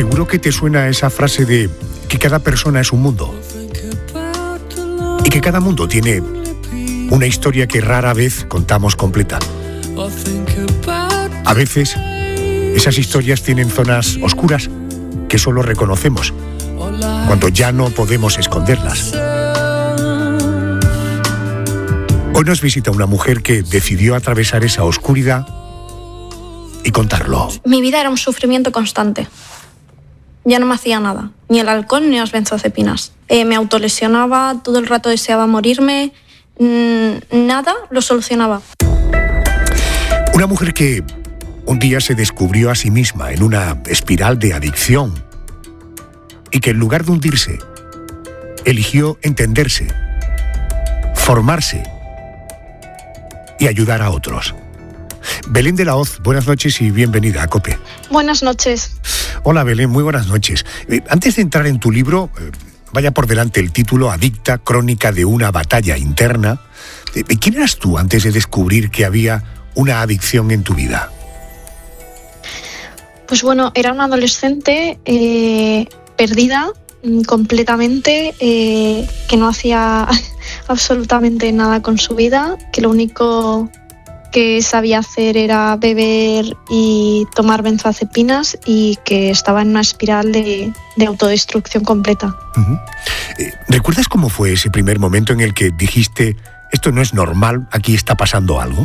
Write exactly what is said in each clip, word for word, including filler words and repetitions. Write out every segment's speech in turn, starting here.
Seguro que te suena esa frase de que cada persona es un mundo y que cada mundo tiene una historia que rara vez contamos completa. A veces esas historias tienen zonas oscuras que solo reconocemos cuando ya no podemos esconderlas. Hoy nos visita una mujer que decidió atravesar esa oscuridad y contarlo. Mi vida era un sufrimiento constante. Ya no me hacía nada, ni el alcohol ni las benzodiazepinas. Eh, me autolesionaba, todo el rato deseaba morirme, mmm, nada lo solucionaba. Una mujer que un día se descubrió a sí misma en una espiral de adicción y que en lugar de hundirse, eligió entenderse, formarse y ayudar a otros. Belén de la Hoz, buenas noches y bienvenida a COPE. Buenas noches. Hola Belén, muy buenas noches. Eh, antes de entrar en tu libro, eh, vaya por delante el título, Adicta, crónica de una batalla interna. Eh, ¿Quién eras tú antes de descubrir que había una adicción en tu vida? Pues bueno, era una adolescente eh, perdida completamente, eh, que no hacía absolutamente nada con su vida, que lo único que sabía hacer era beber y tomar benzodiazepinas y que estaba en una espiral de, de autodestrucción completa. Uh-huh. Eh, ¿Recuerdas cómo fue ese primer momento en el que dijiste, esto no es normal, aquí está pasando algo?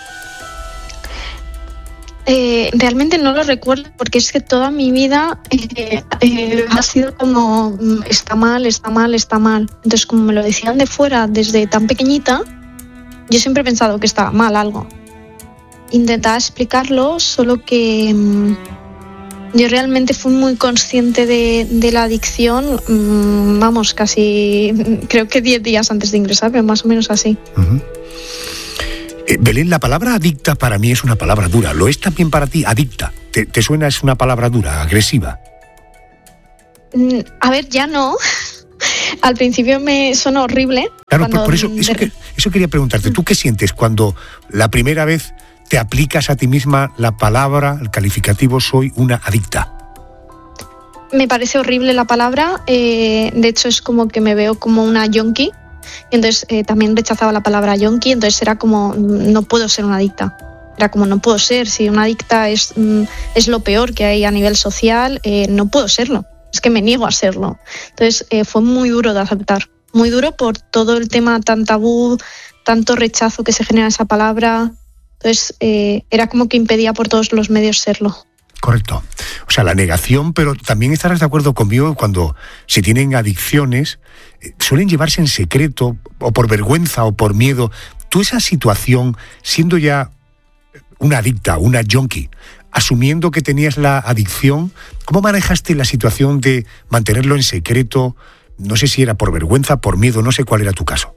Eh, realmente no lo recuerdo porque es que toda mi vida eh, eh, ha sido como está mal, está mal, está mal. Entonces, como me lo decían de fuera desde tan pequeñita, yo siempre he pensado que estaba mal algo. Intentaba explicarlo, solo que mmm, yo realmente fui muy consciente de, de la adicción, mmm, vamos, casi creo que diez días antes de ingresar, pero más o menos así. Uh-huh. Eh, Belén, la palabra adicta para mí es una palabra dura. ¿Lo es también para ti, adicta? ¿Te, te suena es una palabra dura, agresiva? Mm, a ver, ya no. Al principio me sonó horrible. Claro, por, por eso, eso, que, eso quería preguntarte. ¿Tú qué sientes cuando la primera vez te aplicas a ti misma la palabra, el calificativo soy una adicta? Me parece horrible la palabra. Eh, de hecho, es como que me veo como una yonki. Y entonces eh, también rechazaba la palabra yonki, entonces era como, no puedo ser una adicta. Era como, no puedo ser, si una adicta es, es lo peor que hay a nivel social, eh, no puedo serlo. Es que me niego a serlo. Entonces eh, fue muy duro de aceptar. Muy duro por todo el tema tan tabú, tanto rechazo que se genera esa palabra. Entonces eh, era como que impedía por todos los medios serlo. Correcto. O sea, la negación, pero también estarás de acuerdo conmigo cuando se tienen adicciones, eh, suelen llevarse en secreto, o por vergüenza, o por miedo. Tú esa situación, siendo ya una adicta, una junkie, asumiendo que tenías la adicción, ¿cómo manejaste la situación de mantenerlo en secreto? No sé si era por vergüenza, por miedo, no sé cuál era tu caso.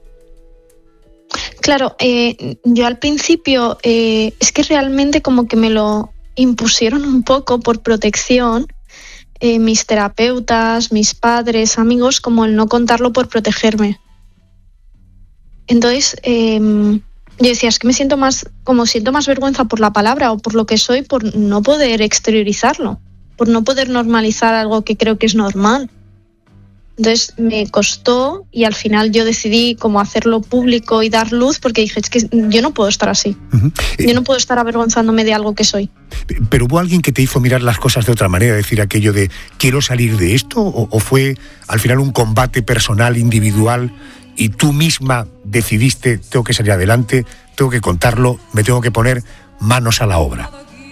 Claro, eh, yo al principio eh, es que realmente como que me lo impusieron un poco por protección, eh, mis terapeutas, mis padres, amigos, como el no contarlo por protegerme. Entonces, eh, yo decía, es que me siento más, como siento más vergüenza por la palabra o por lo que soy, por no poder exteriorizarlo, por no poder normalizar algo que creo que es normal. Entonces me costó y al final yo decidí como hacerlo público y dar luz porque dije, es que yo no puedo estar así. Uh-huh. Eh, yo no puedo estar avergonzándome de algo que soy. ¿Pero hubo alguien que te hizo mirar las cosas de otra manera, decir aquello de quiero salir de esto? ¿O, o fue al final un combate personal, individual y tú misma decidiste tengo que salir adelante, tengo que contarlo, me tengo que poner manos a la obra?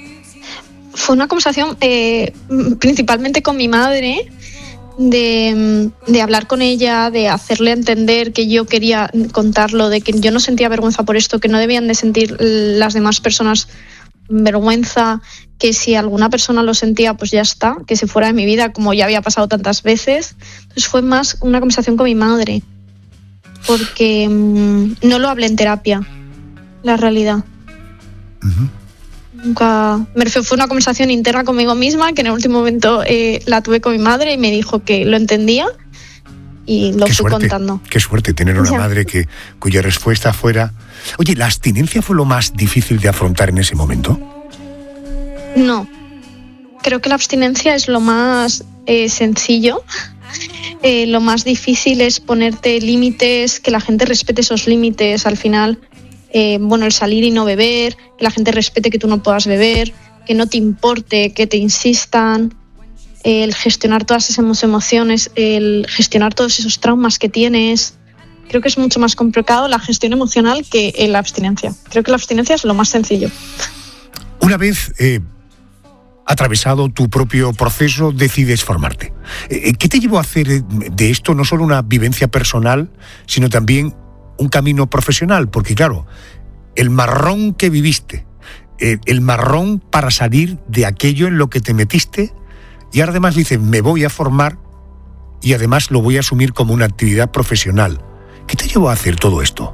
Fue una conversación eh, principalmente con mi madre. De, de hablar con ella, de hacerle entender que yo quería contarlo, de que yo no sentía vergüenza por esto, que no debían de sentir las demás personas vergüenza, que si alguna persona lo sentía, pues ya está, que se fuera de mi vida, como ya había pasado tantas veces. Entonces fue más una conversación con mi madre, porque mmm, no lo hablé en terapia, la realidad. Uh-huh. Nunca, me refiero, fue una conversación interna conmigo misma que en el último momento eh, la tuve con mi madre y me dijo que lo entendía y lo qué fui suerte, contando. Qué suerte tener una ya. madre que cuya respuesta fuera... Oye, ¿la abstinencia fue lo más difícil de afrontar en ese momento? No, creo que la abstinencia es lo más eh, sencillo. Eh, lo más difícil es ponerte límites, que la gente respete esos límites. Al final, eh, bueno, el salir y no beber, que la gente respete que tú no puedas beber, que no te importe, que te insistan, eh, el gestionar todas esas emociones, el gestionar todos esos traumas que tienes. Creo que es mucho más complicado la gestión emocional que la abstinencia. Creo que la abstinencia es lo más sencillo. Una vez eh, atravesado tu propio proceso, decides formarte. Eh, ¿Qué te llevó a hacer de esto no solo una vivencia personal, sino también un camino profesional? Porque claro, el marrón que viviste, eh, el marrón para salir de aquello en lo que te metiste, y ahora además dices, me voy a formar y además lo voy a asumir como una actividad profesional. ¿Qué te llevó a hacer todo esto?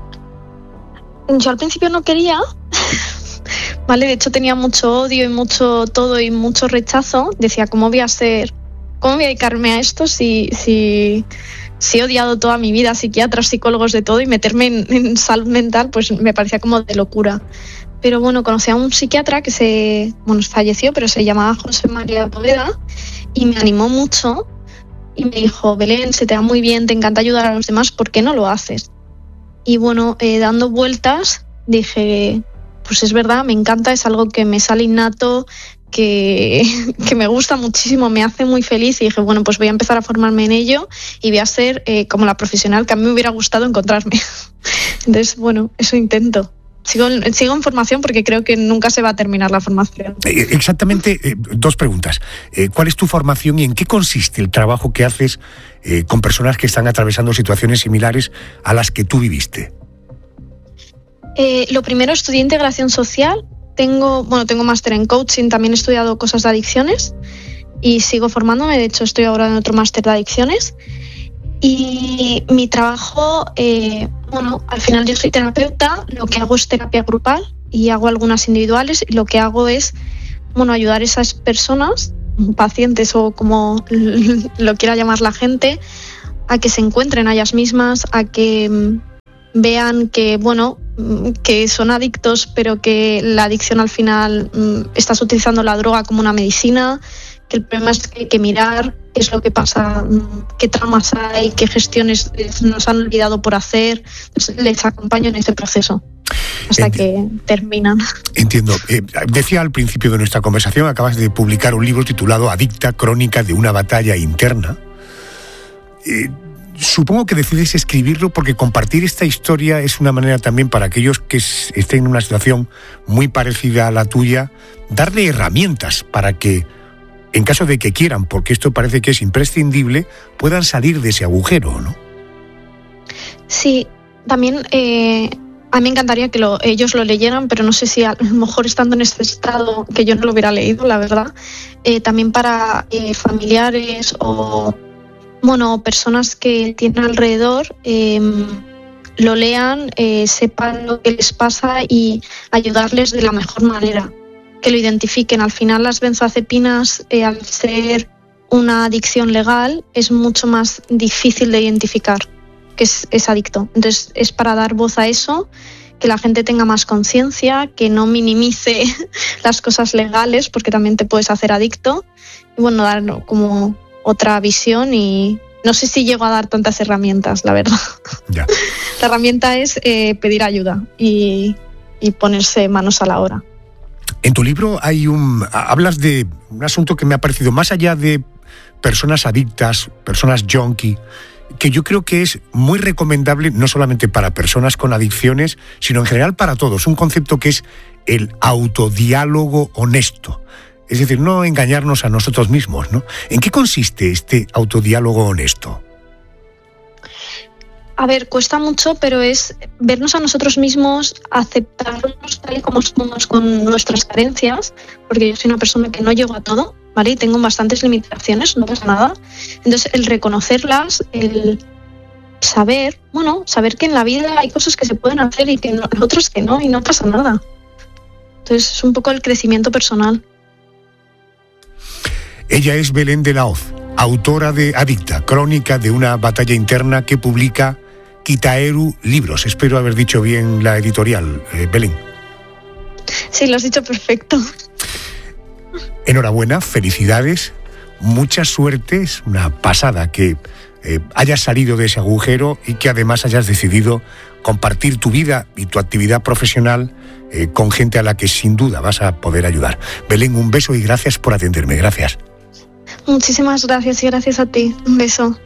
Yo al principio no quería, ¿vale? De hecho tenía mucho odio y mucho todo y mucho rechazo. Decía, ¿cómo voy a ser, cómo voy a dedicarme a esto si, si, si he odiado toda mi vida a psiquiatras, psicólogos, de todo, y meterme en, en salud mental? Pues me parecía como de locura. Pero bueno, conocí a un psiquiatra que se, bueno, falleció, pero se llamaba José María Poveda, y me animó mucho y me dijo, Belén, se te da muy bien, te encanta ayudar a los demás, ¿por qué no lo haces? Y bueno, eh, dando vueltas, dije, pues es verdad, me encanta, es algo que me sale innato, que, que me gusta muchísimo, me hace muy feliz, y dije, bueno, pues voy a empezar a formarme en ello y voy a ser eh, como la profesional que a mí me hubiera gustado encontrarme. Entonces, bueno, eso intento. Sigo, sigo en formación porque creo que nunca se va a terminar la formación. Eh, exactamente, eh, dos preguntas. Eh, ¿Cuál es tu formación y en qué consiste el trabajo que haces eh, con personas que están atravesando situaciones similares a las que tú viviste? Eh, lo primero, estudié integración social. Tengo, bueno, tengo máster en coaching, también he estudiado cosas de adicciones y sigo formándome. De hecho, estoy ahora en otro máster de adicciones. Y mi trabajo, eh, bueno, al final yo soy terapeuta, lo que hago es terapia grupal y hago algunas individuales, y lo que hago es, bueno, ayudar a esas personas, pacientes o como lo quiera llamar la gente, a que se encuentren a ellas mismas, a que mm, vean que, bueno, que son adictos, pero que la adicción al final mm, estás utilizando la droga como una medicina, que el problema es que hay que mirar qué es lo que pasa, qué traumas hay, qué gestiones nos han olvidado por hacer. Entonces, les acompaño en ese proceso hasta Enti- que terminan. Entiendo. Eh, decía al principio de nuestra conversación, acabas de publicar un libro titulado Adicta, crónica de una batalla interna. Eh, supongo que decides escribirlo porque compartir esta historia es una manera también para aquellos que estén en una situación muy parecida a la tuya, darle herramientas para que, en caso de que quieran, porque esto parece que es imprescindible, puedan salir de ese agujero, ¿no? Sí, también eh, a mí me encantaría que lo, ellos lo leyeran, pero no sé si a lo mejor estando en este estado, que yo no lo hubiera leído, la verdad, eh, también para eh, familiares o, bueno, personas que tienen alrededor, eh, lo lean, eh, sepan lo que les pasa y ayudarles de la mejor manera. Que lo identifiquen. Al final las benzodiazepinas, eh, al ser una adicción legal, es mucho más difícil de identificar que es, es adicto. Entonces es para dar voz a eso, que la gente tenga más conciencia, que no minimice las cosas legales, porque también te puedes hacer adicto, y bueno, dar como otra visión. Y no sé si llego a dar tantas herramientas, la verdad. Ya. La herramienta es eh, pedir ayuda y, y ponerse manos a la obra. En tu libro hay un hablas de un asunto que me ha parecido, más allá de personas adictas, personas junkie, que yo creo que es muy recomendable no solamente para personas con adicciones, sino en general para todos. Un concepto que es el autodiálogo honesto. Es decir, no engañarnos a nosotros mismos, ¿no? ¿En qué consiste este autodiálogo honesto? A ver, cuesta mucho, pero es vernos a nosotros mismos, aceptarnos tal y como somos con nuestras carencias, porque yo soy una persona que no llego a todo, ¿vale? Y tengo bastantes limitaciones, no pasa nada. Entonces, el reconocerlas, el saber, bueno, saber que en la vida hay cosas que se pueden hacer y que no, otras que no, y no pasa nada. Entonces, es un poco el crecimiento personal. Ella es Belén de la Hoz, autora de Adicta, crónica de una batalla interna, que publica Quitaeru Libros. Espero haber dicho bien la editorial, eh, Belén. Sí, lo has dicho perfecto. enhorabuena, felicidades, mucha suerte, es una pasada que eh, hayas salido de ese agujero y que además hayas decidido compartir tu vida y tu actividad profesional eh, con gente a la que sin duda vas a poder ayudar. Belén, un beso y gracias por atenderme, gracias. Muchísimas gracias y gracias a ti. Un beso.